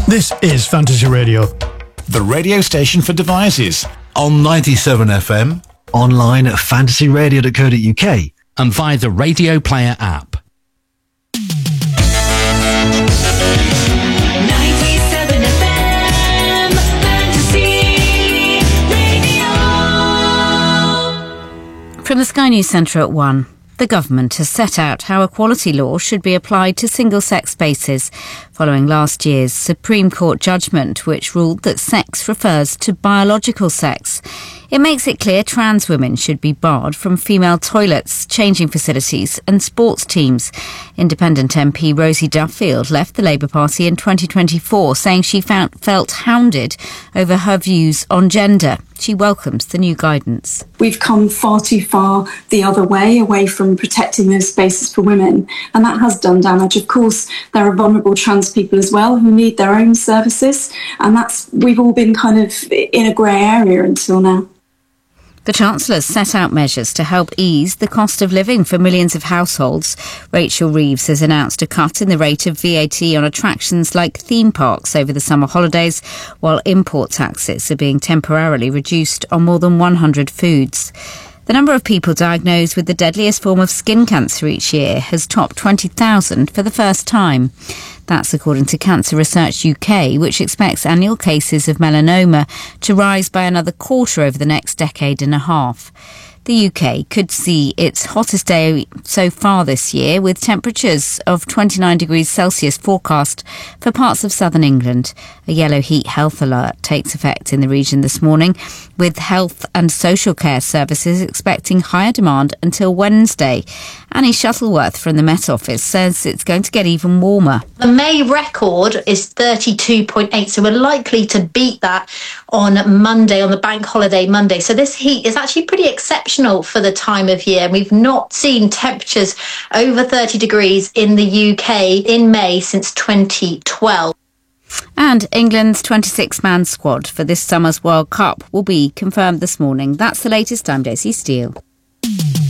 This is Fantasy Radio, the radio station for devices. On 97 FM, online at fantasyradio.co.uk, and via the Radio Player app. 97 FM, Fantasy Radio. From the Sky News Centre at 1. The government has set out how equality law should be applied to single-sex spaces, following last year's Supreme Court judgment, which ruled that sex refers to biological sex. It makes it clear trans women should be barred from female toilets, changing facilities and sports teams. Independent MP Rosie Duffield left the Labour Party in 2024, saying she felt hounded over her views on gender. She welcomes the new guidance. We've come far too far the other way, away from protecting those spaces for women, and that has done damage. Of course, there are vulnerable trans people as well who need their own services, and we've all been kind of in a grey area until now. The Chancellor's set out measures to help ease the cost of living for millions of households. Rachel Reeves has announced a cut in the rate of VAT on attractions like theme parks over the summer holidays, while import taxes are being temporarily reduced on more than 100 foods. The number of people diagnosed with the deadliest form of skin cancer each year has topped 20,000 for the first time. That's according to Cancer Research UK, which expects annual cases of melanoma to rise by another quarter over the next decade and a half. The UK could see its hottest day so far this year, with temperatures of 29 degrees Celsius forecast for parts of southern England. A yellow heat health alert takes effect in the region this morning, with health and social care services expecting higher demand until Wednesday. Annie Shuttleworth from the Met Office says it's going to get even warmer. The May record is 32.8, so we're likely to beat that on Monday, on the bank holiday Monday. So this heat is actually pretty exceptional for the time of year. We've not seen temperatures over 30 degrees in the UK in May since 2012. And England's 26-man squad for this summer's World Cup will be confirmed this morning. That's the latest. I'm Daisy Steele.